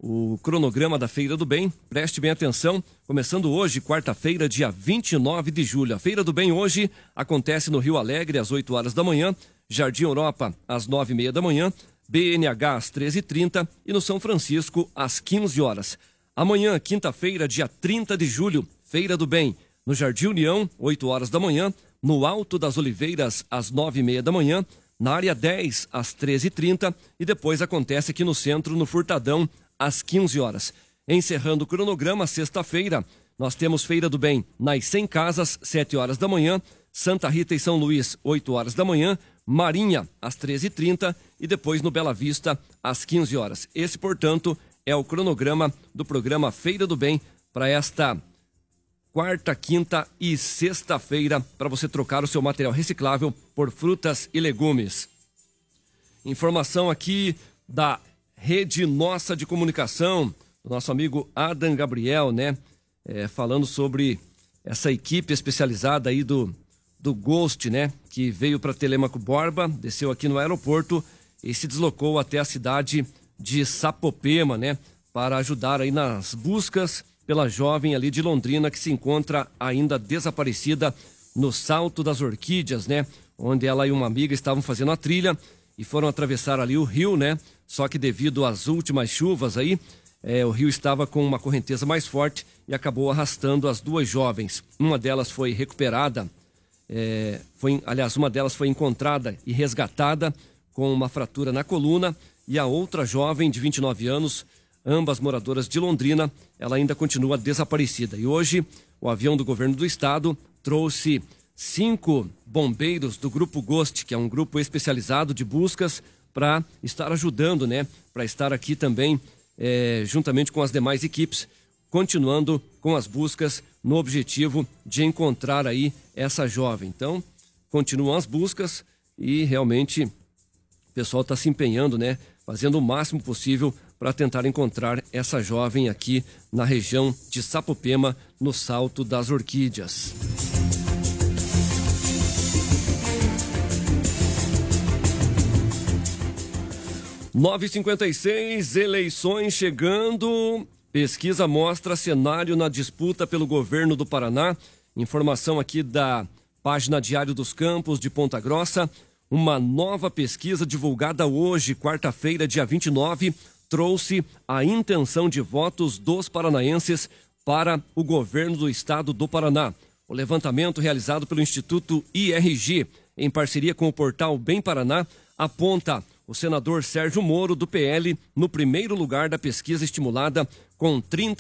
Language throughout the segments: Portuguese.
o cronograma da Feira do Bem. Preste bem atenção, começando hoje, quarta-feira, dia 29 de julho. A Feira do Bem hoje acontece no Rio Alegre às 8 horas da manhã, Jardim Europa às 9h30 da manhã, BNH às 13h30 e no São Francisco às 15 horas. Amanhã, quinta-feira, dia 30 de julho, Feira do Bem, no Jardim União, 8 horas da manhã, no Alto das Oliveiras às 9h30 da manhã, na área 10 às 13h30 e depois acontece aqui no centro, no Furtadão, às 15 horas. Encerrando o cronograma, sexta-feira, nós temos Feira do Bem nas 100 Casas, 7 horas da manhã, Santa Rita e São Luís, 8 horas da manhã, Marinha, às 13h30 e depois no Bela Vista, às 15 horas. Esse, portanto, é o cronograma do programa Feira do Bem para esta quarta, quinta e sexta-feira, para você trocar o seu material reciclável por frutas e legumes. Informação aqui da Rede Nossa de Comunicação, do nosso amigo Adam Gabriel, né? Falando sobre essa equipe especializada aí do Ghost, né? Que veio para Telêmaco Borba, desceu aqui no aeroporto e se deslocou até a cidade de Sapopema, né? Para ajudar aí nas buscas pela jovem ali de Londrina que se encontra ainda desaparecida no Salto das Orquídeas, né? Onde ela e uma amiga estavam fazendo a trilha e foram atravessar ali o rio, né? Só que devido às últimas chuvas aí, o rio estava com uma correnteza mais forte e acabou arrastando as duas jovens. Uma delas foi recuperada, uma delas foi encontrada e resgatada com uma fratura na coluna e a outra jovem de 29 anos, ambas moradoras de Londrina, ela ainda continua desaparecida. E hoje, o avião do governo do estado trouxe 5 bombeiros do Grupo Ghost, que é um grupo especializado de buscas, para estar ajudando, né? Para estar aqui também, juntamente com as demais equipes, continuando com as buscas no objetivo de encontrar aí essa jovem. Então, continuam as buscas e realmente o pessoal está se empenhando, né? Fazendo o máximo possível para tentar encontrar essa jovem aqui na região de Sapopema, no Salto das Orquídeas. – 9h56, eleições chegando. Pesquisa mostra cenário na disputa pelo governo do Paraná. Informação aqui da página Diário dos Campos de Ponta Grossa. Uma nova pesquisa divulgada hoje, quarta-feira, dia 29, trouxe a intenção de votos dos paranaenses para o governo do estado do Paraná. O levantamento realizado pelo Instituto IRG, em parceria com o portal Bem Paraná, aponta o senador Sérgio Moro, do PL, no primeiro lugar da pesquisa estimulada, com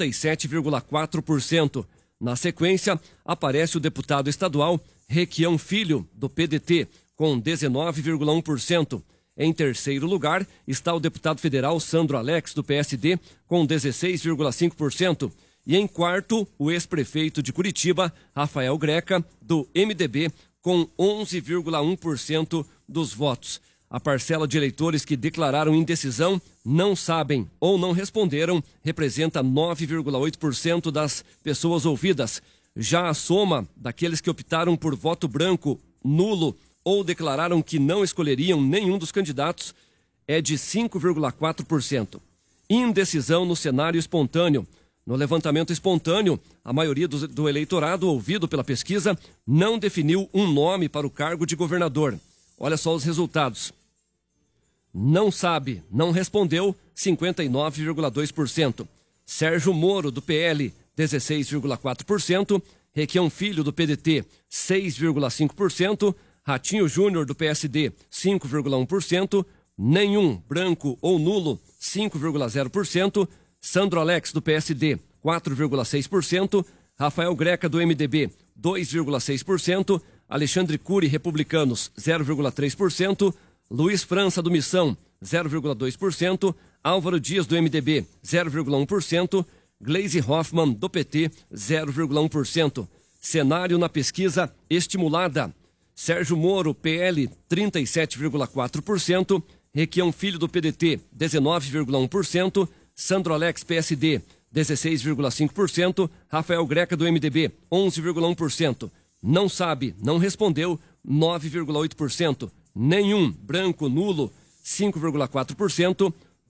37,4%. Na sequência, aparece o deputado estadual Requião Filho, do PDT, com 19,1%. Em terceiro lugar está o deputado federal Sandro Alex, do PSD, com 16,5%. E em quarto, o ex-prefeito de Curitiba, Rafael Greca, do MDB, com 11,1% dos votos. A parcela de eleitores que declararam indecisão, não sabem ou não responderam, representa 9,8% das pessoas ouvidas. Já a soma daqueles que optaram por voto branco, nulo ou declararam que não escolheriam nenhum dos candidatos é de 5,4%. Indecisão no cenário espontâneo. No levantamento espontâneo, a maioria do eleitorado ouvido pela pesquisa não definiu um nome para o cargo de governador. Olha só os resultados. Não sabe, não respondeu, 59,2%. Sérgio Moro, do PL, 16,4%. Requião Filho, do PDT, 6,5%. Ratinho Júnior, do PSD, 5,1%. Nenhum, branco ou nulo, 5,0%. Sandro Alex, do PSD, 4,6%. Rafael Greca, do MDB, 2,6%. Alexandre Cury, Republicanos, 0,3%. Luiz França, do Missão, 0,2%. Álvaro Dias, do MDB, 0,1%. Gleisi Hoffmann, do PT, 0,1%. Cenário na pesquisa estimulada. Sérgio Moro, PL, 37,4%. Requião Filho, do PDT, 19,1%. Sandro Alex, PSD, 16,5%. Rafael Greca, do MDB, 11,1%. Não sabe, não respondeu, 9,8%. Nenhum, branco, nulo, 5,4%.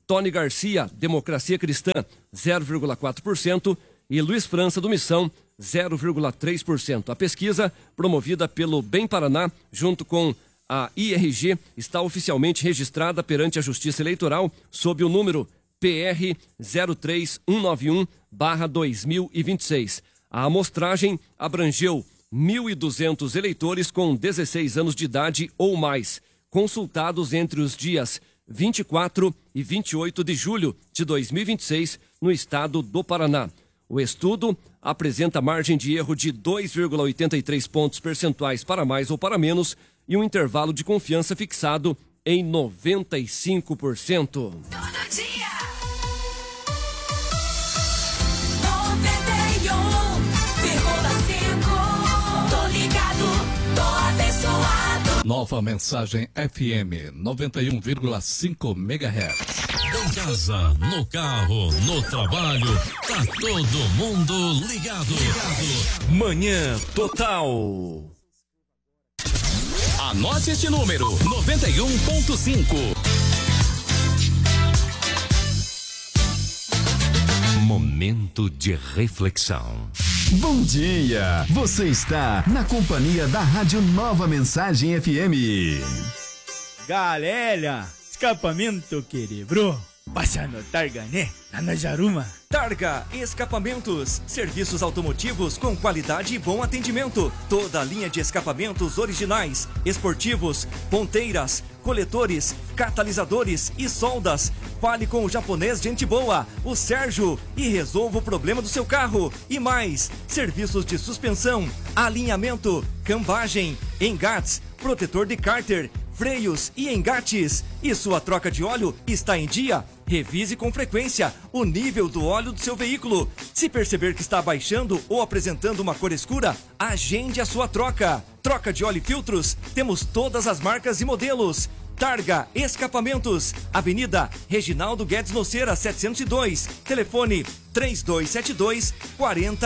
Tony Garcia, Democracia Cristã, 0,4%, e Luiz França, do Missão, 0,3%. A pesquisa, promovida pelo Bem Paraná, junto com a IRG, está oficialmente registrada perante a Justiça Eleitoral sob o número PR 03191/2026. A amostragem abrangeu 1.200 eleitores com 16 anos de idade ou mais, consultados entre os dias 24 e 28 de julho de 2026 no estado do Paraná. O estudo apresenta margem de erro de 2,83 pontos percentuais para mais ou para menos e um intervalo de confiança fixado em 95%. Todo dia. 91,5. Tô ligado, tô abençoado. Nova Mensagem FM 91,5 MHz. Em casa, no carro, no trabalho, tá todo mundo ligado. Manhã Total. Anote este número: 91,5. Momento de reflexão. Bom dia! Você está na companhia da Rádio Nova Mensagem FM. Galera, escapamento quebrou. Passa no Targa, né? Lá na Jaruma. Targa Escapamentos, serviços automotivos com qualidade e bom atendimento. Toda a linha de escapamentos originais, esportivos, ponteiras, coletores, catalisadores e soldas. Fale com o japonês gente boa, o Sérgio, e resolva o problema do seu carro. E mais, serviços de suspensão, alinhamento, cambagem, engates, protetor de cárter, freios e engates. E sua troca de óleo está em dia? Revise com frequência o nível do óleo do seu veículo. Se perceber que está baixando ou apresentando uma cor escura, agende a sua troca. Troca de óleo e filtros, temos todas as marcas e modelos. Targa Escapamentos, Avenida Reginaldo Guedes Noceira, 702. Telefone 3272 40